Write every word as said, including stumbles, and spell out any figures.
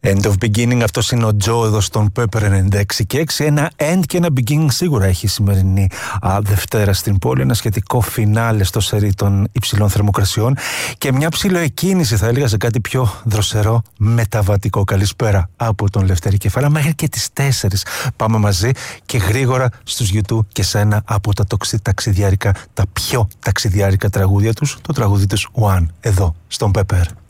End of beginning, αυτός είναι ο Τζο εδώ στον Pepper ενενήντα έξι και έξι. Ένα end και ένα beginning σίγουρα έχει η σημερινή α, Δευτέρα στην πόλη. Ένα σχετικό φινάλε στο σερί των υψηλών θερμοκρασιών και μια ψιλοεκκίνηση, θα έλεγα, σε κάτι πιο δροσερό μεταβατικό. Καλησπέρα από τον Λευτέρη Κεφάλα μέχρι και τις τέσσερις. Πάμε μαζί και γρήγορα στους YouTube και σε ένα από τα ταξιδιάρικα, τα πιο ταξιδιάρικα τραγούδια τους, το τραγούδι τους One, εδώ στον Pepper.